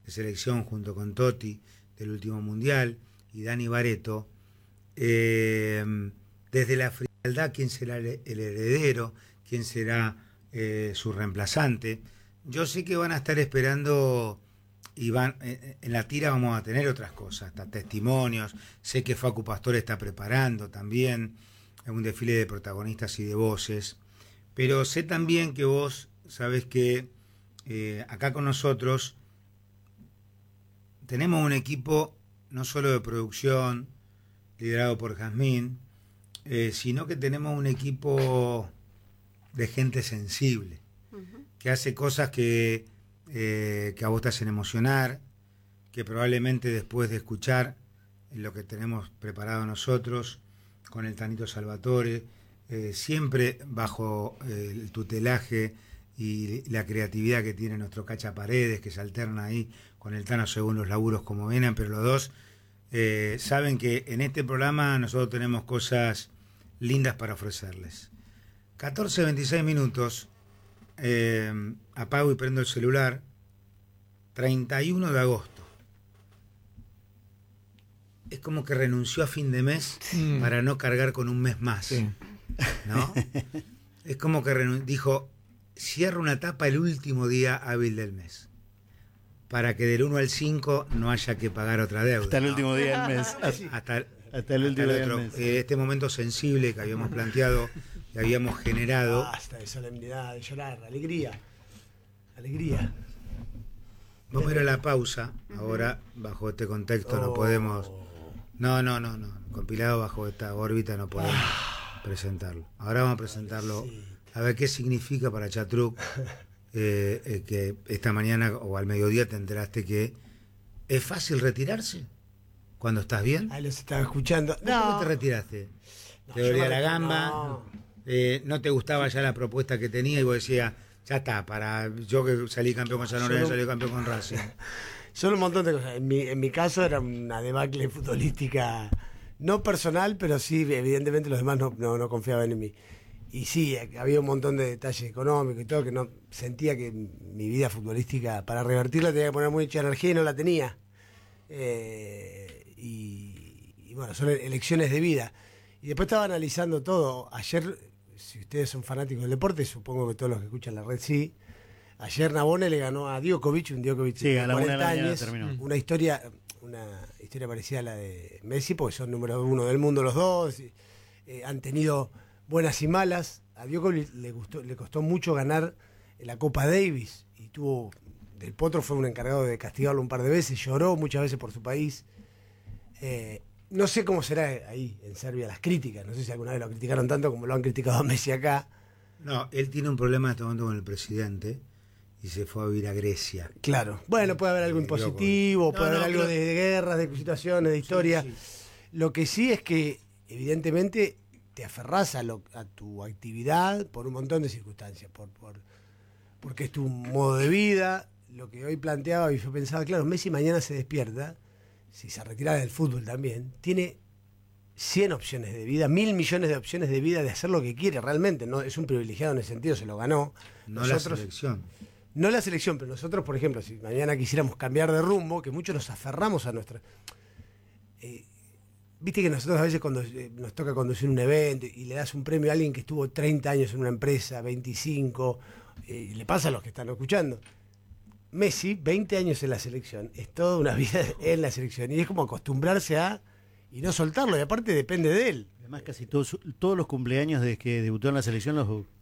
de selección junto con Totti del último mundial y Dani Barreto, desde la frialdad, quién será el heredero, quién será su reemplazante. Yo sé que van a estar esperando y van en la tira vamos a tener otras cosas, hasta testimonios. Sé que Facu Pastor está preparando también un desfile de protagonistas y de voces, pero sé también que vos sabés que acá con nosotros tenemos un equipo no solo de producción liderado por Jazmín, sino que tenemos un equipo de gente sensible, que hace cosas que a vos te hacen emocionar, que probablemente después de escuchar lo que tenemos preparado nosotros con el Tanito Salvatore, siempre bajo el tutelaje y la creatividad que tiene nuestro Cacha Paredes, que se alterna ahí con el Tano según los laburos como vienen, pero los dos saben que en este programa nosotros tenemos cosas lindas para ofrecerles. 14:26 minutos, apago y prendo el celular, 31 de agosto. Es como que renunció a fin de mes para no cargar con un mes más, sí. ¿No? Es como que dijo, cierro una etapa el último día hábil del mes, para que del 1 al 5 no haya que pagar otra deuda. Hasta el último día del mes. Hasta el último día del mes. Este momento sensible que habíamos planteado y habíamos generado. Basta de solemnidad, de llorar, alegría. Alegría. Vamos a ir a la pausa. Ahora, bajo este contexto, no podemos. No. Compilado bajo esta órbita no podemos presentarlo. Ahora vamos a presentarlo. A ver qué significa para Chatruc. Que esta mañana o al mediodía te enteraste que es fácil retirarse cuando estás bien. Ahí los estaba escuchando. ¿Cómo te retiraste? ¿Te dolía la gamba? ¿No te gustaba ya la propuesta que tenía y vos decías, ya está, para yo que salí campeón con San Lorenzo, salí campeón con Racing? Son un montón de cosas. En mi caso era una debacle futbolística, no personal, pero sí, evidentemente los demás no confiaban en mí. Y sí, había un montón de detalles económicos y todo, que no sentía que mi vida futbolística, para revertirla, tenía que poner mucha energía y no la tenía. Y bueno, son elecciones de vida. Y después estaba analizando todo. Ayer, si ustedes son fanáticos del deporte, supongo que todos los que escuchan la red sí. Ayer Nabone le ganó a Djokovic, un Djokovic de 40 años. Una historia parecida a la de Messi, porque son número 1 del mundo los dos. Han tenido buenas y malas. A Djokovic le costó mucho ganar la Copa Davis y Del Potro fue un encargado de castigarlo un par de veces, lloró muchas veces por su país. No sé cómo será ahí en Serbia las críticas, no sé si alguna vez lo criticaron tanto como lo han criticado a Messi acá. No, él tiene un problema en este momento con el presidente y se fue a vivir a Grecia. Claro, bueno, puede haber algo impositivo, puede haber algo de guerras, de situaciones, de historia. Sí. Lo que sí es que evidentemente te aferrás a tu actividad por un montón de circunstancias, porque es tu modo de vida. Lo que hoy planteaba y yo pensaba, claro, Messi mañana se despierta, si se retira del fútbol también, tiene 100 opciones de vida, 1.000 millones de opciones de vida de hacer lo que quiere realmente. No es un privilegiado en ese sentido, se lo ganó. No la selección. No la selección, pero nosotros, por ejemplo, si mañana quisiéramos cambiar de rumbo, que muchos nos aferramos a nuestra... Viste que nosotros a veces cuando nos toca conducir un evento y le das un premio a alguien que estuvo 30 años en una empresa, 25, y le pasa a los que están escuchando. Messi, 20 años en la selección, es toda una vida en la selección, y es como acostumbrarse y no soltarlo, y aparte depende de él. Además casi todos los cumpleaños desde que debutó en la selección